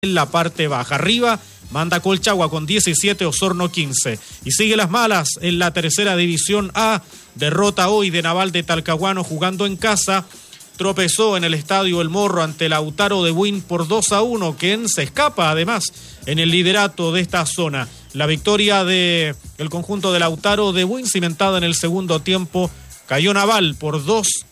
en la parte baja. Arriba manda Colchagua con 17, Osorno 15. Y sigue las malas en la tercera división A. Derrota hoy de Naval de Talcahuano jugando en casa. Tropezó en el estadio El Morro ante Lautaro de Buin por 2-1, quien se escapa además en el liderato de esta zona. La victoria del conjunto de Lautaro de Buin cimentada en el segundo tiempo. Cayó Naval por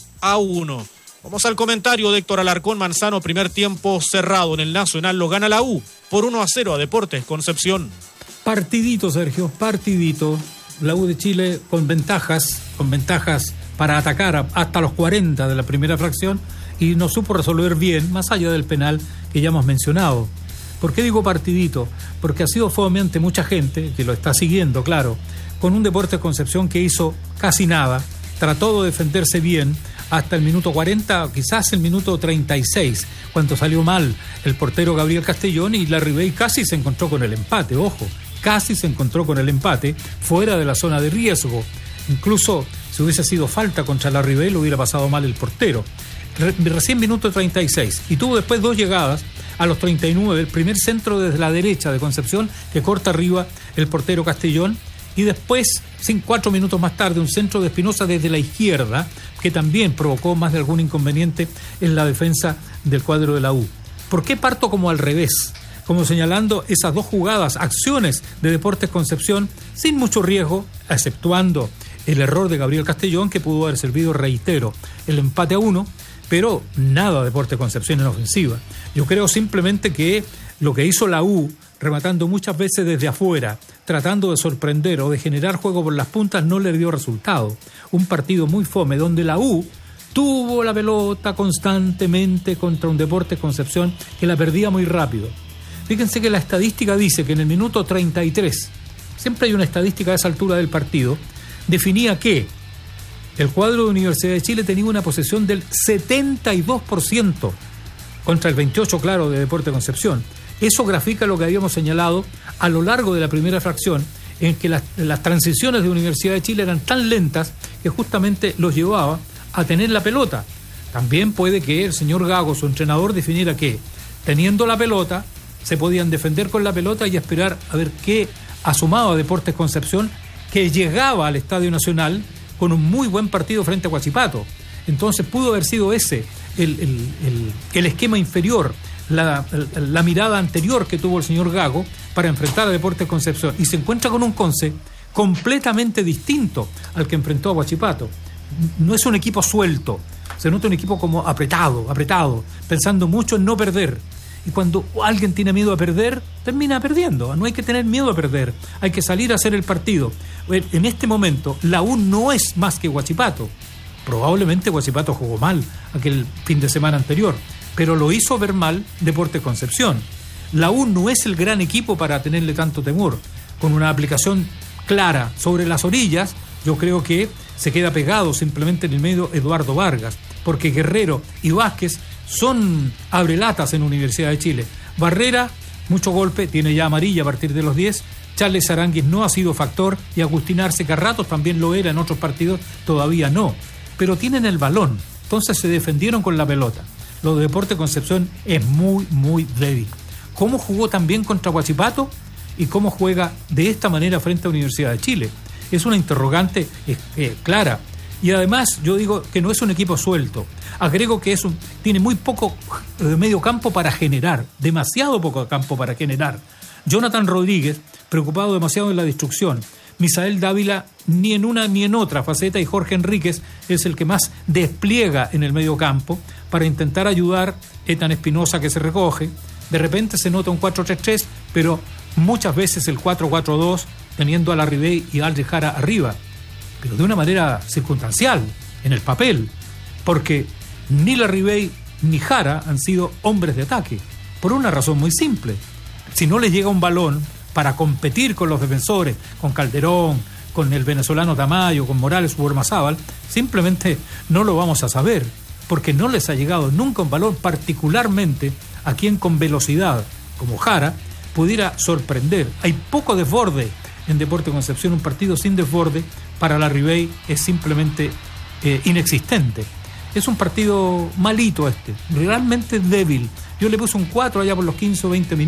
2-1. Vamos al comentario de Héctor Alarcón Manzano. Primer tiempo cerrado en el Nacional, lo gana la U por 1-0 a Deportes Concepción. Partidito, Sergio, partidito. La U de Chile con ventajas para atacar hasta los 40 de la primera fracción y no supo resolver bien, más allá del penal que ya hemos mencionado. ¿Por qué digo partidito? Porque ha sido fomeante mucha gente que lo está siguiendo, claro, con un Deportes Concepción que hizo casi nada, trató de defenderse bien hasta el minuto 40, o quizás el minuto 36, cuando salió mal el portero Gabriel Castellón y Larribey casi se encontró con el empate, ojo, casi se encontró con el empate fuera de la zona de riesgo. Incluso si hubiese sido falta contra Larribey lo hubiera pasado mal el portero. Recién minuto 36, y tuvo después dos llegadas a los 39, el primer centro desde la derecha de Concepción que corta arriba el portero Castellón, y después, 4 minutos más tarde, un centro de Espinosa desde la izquierda, que también provocó más de algún inconveniente en la defensa del cuadro de la U. ¿Por qué parto como al revés? Como señalando esas dos jugadas, acciones de Deportes Concepción, sin mucho riesgo, exceptuando el error de Gabriel Castellón, que pudo haber servido, reitero, el empate a 1, pero nada Deportes Concepción en ofensiva. Yo creo simplemente que lo que hizo la U, rematando muchas veces desde afuera, tratando de sorprender o de generar juego por las puntas, no le dio resultado. Un partido muy fome, donde la U tuvo la pelota constantemente contra un Deportes Concepción que la perdía muy rápido. Fíjense que la estadística dice que en el minuto 33, siempre hay una estadística a esa altura del partido, definía que el cuadro de Universidad de Chile tenía una posesión del 72% contra el 28%, claro, de Deportes Concepción. Eso grafica lo que habíamos señalado a lo largo de la primera fracción, en que las transiciones de Universidad de Chile eran tan lentas que justamente los llevaba a tener la pelota. También puede que el señor Gago, su entrenador, definiera que, teniendo la pelota, se podían defender con la pelota y esperar a ver qué asomaba Deportes Concepción, que llegaba al Estadio Nacional con un muy buen partido frente a Huachipato. Entonces pudo haber sido ese el esquema inferior, la mirada anterior que tuvo el señor Gago para enfrentar a Deportes Concepción, y se encuentra con un Conce completamente distinto al que enfrentó a Huachipato. No es un equipo suelto, se nota un equipo como apretado, pensando mucho en no perder. Y cuando alguien tiene miedo a perder, termina perdiendo. No hay que tener miedo a perder, hay que salir a hacer el partido. En este momento, la U no es más que Huachipato. Probablemente Huachipato jugó mal aquel fin de semana anterior, pero lo hizo ver mal Deportes Concepción. La U no es el gran equipo para tenerle tanto temor. Con una aplicación clara sobre las orillas, yo creo que se queda pegado simplemente en el medio Eduardo Vargas, porque Guerrero y Vázquez son abrelatas en Universidad de Chile. Barrera, mucho golpe, tiene ya amarilla a partir de los 10. Charles Aranguis no ha sido factor y Agustín Arce, que a ratos también lo era en otros partidos, todavía no. Pero tienen el balón, entonces se defendieron con la pelota. Lo de Deportes Concepción es muy, muy débil. ¿Cómo jugó también contra Huachipato y cómo juega de esta manera frente a Universidad de Chile? Es una interrogante clara. Y además yo digo que no es un equipo suelto. Agrego que tiene muy poco medio campo para generar, demasiado poco campo para generar. Jonathan Rodríguez, preocupado demasiado en la destrucción. Misael Dávila ni en una ni en otra faceta, y Jorge Enríquez es el que más despliega en el medio campo para intentar ayudar. Ethan Espinosa, que se recoge. De repente se nota un 4-3-3, pero muchas veces el 4-4-2, teniendo a Larribey y Aldrich Jara arriba, pero de una manera circunstancial, en el papel, porque ni Larribey ni Jara han sido hombres de ataque, por una razón muy simple. Si no les llega un balón para competir con los defensores, con Calderón, con el venezolano Tamayo, con Morales u Ormazábal, simplemente no lo vamos a saber, porque no les ha llegado nunca un balón, particularmente a quien con velocidad, como Jara, pudiera sorprender. Hay poco desborde en Deportes Concepción, un partido sin desborde para Larribey es simplemente inexistente. es un partido malito realmente débil. Yo le puse un 4 allá por los 15 o 20 minutos.